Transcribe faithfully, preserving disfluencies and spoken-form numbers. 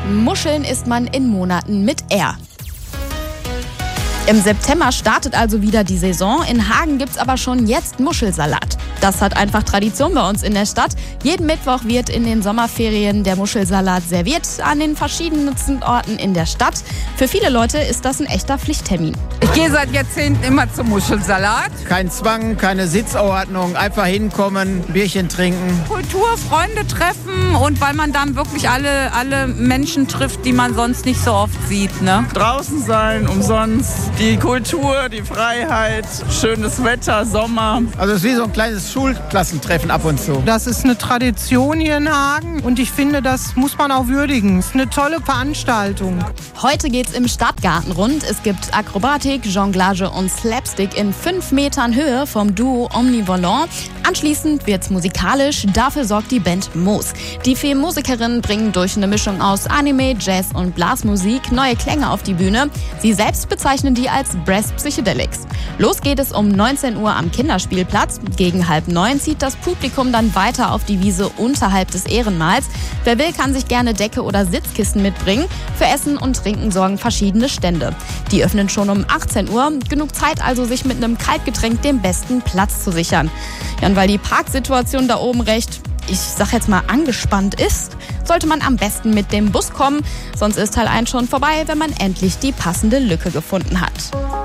Muscheln isst man in Monaten mit R. Im September startet also wieder die Saison. In Hagen gibt's aber schon jetzt Muschelsalat. Das hat einfach Tradition bei uns in der Stadt. Jeden Mittwoch wird in den Sommerferien der Muschelsalat serviert an den verschiedensten Orten in der Stadt. Für viele Leute ist das ein echter Pflichttermin. Ich gehe seit Jahrzehnten immer zum Muschelsalat. Kein Zwang, keine Sitzordnung, einfach hinkommen, Bierchen trinken. Kultur, Freunde treffen und weil man dann wirklich alle, alle Menschen trifft, die man sonst nicht so oft sieht. Ne? Draußen sein, umsonst. Die Kultur, die Freiheit, schönes Wetter, Sommer. Also es ist wie so ein kleines Schulklassentreffen ab und zu. Das ist eine Tradition hier in Hagen und ich finde, das muss man auch würdigen. Es ist eine tolle Veranstaltung. Heute geht's im Stadtgarten rund. Es gibt Akrobatik, Jonglage und Slapstick in fünf Metern Höhe vom Duo Omnivolant. Anschließend wird's musikalisch. Dafür sorgt die Band Moos. Die vier Musikerinnen bringen durch eine Mischung aus Anime, Jazz und Blasmusik neue Klänge auf die Bühne. Sie selbst bezeichnen die als Brass Psychedelics. Los geht es um neunzehn Uhr am Kinderspielplatz. Gegen halb neun zieht das Publikum dann weiter auf die Wiese unterhalb des Ehrenmals. Wer will, kann sich gerne Decke oder Sitzkissen mitbringen. Für Essen und Trinken sorgen verschiedene Stände. Die öffnen schon um achtzehn Uhr. Genug Zeit also, sich mit einem Kaltgetränk den besten Platz zu sichern. Ja, und weil die Parksituation da oben recht, ich sag jetzt mal, angespannt ist, sollte man am besten mit dem Bus kommen. Sonst ist Teil eins schon vorbei, wenn man endlich die passende Lücke gefunden hat.